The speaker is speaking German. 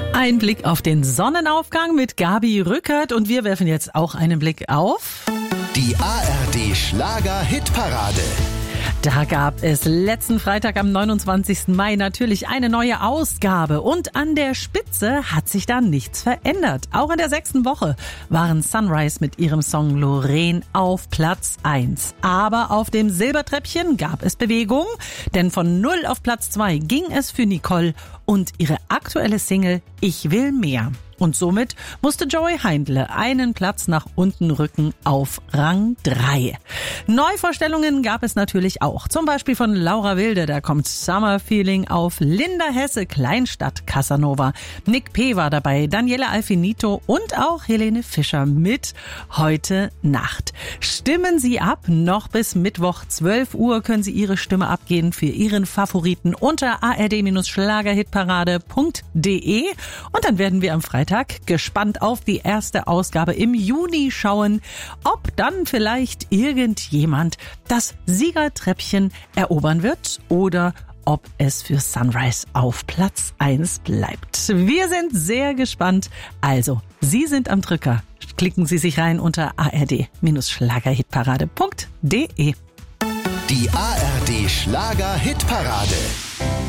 Ein Blick auf den Sonnenaufgang mit Gabi Rückert und wir werfen jetzt auch einen Blick auf die ARD Schlager-Hitparade. Da gab es letzten Freitag am 29. Mai natürlich eine neue Ausgabe und an der Spitze hat sich da nichts verändert. Auch in der 6. Woche waren Sunrise mit ihrem Song Lorraine auf Platz 1. Aber auf dem Silbertreppchen gab es Bewegung, denn von 0 auf Platz 2 ging es für Nicole und ihre aktuelle Single Ich will mehr. Und somit musste Joey Heindle einen Platz nach unten rücken auf Rang 3. Neuvorstellungen gab es natürlich auch. Zum Beispiel von Laura Wilde, da kommt Summer Feeling auf. Linda Hesse, Kleinstadt Casanova. Nick P. war dabei, Daniela Alfinito und auch Helene Fischer mit Heute Nacht. Stimmen Sie ab, noch bis Mittwoch 12 Uhr können Sie Ihre Stimme abgeben für Ihren Favoriten unter ard-schlagerhitparade.de und dann werden wir am Freitag gespannt auf die erste Ausgabe im Juni schauen, ob dann vielleicht irgendjemand das Siegertreppchen erobern wird oder ob es für Sunrise auf Platz 1 bleibt. Wir sind sehr gespannt. Also, Sie sind am Drücker. Klicken Sie sich rein unter ard-schlagerhitparade.de. Die ARD Schlager-Hitparade.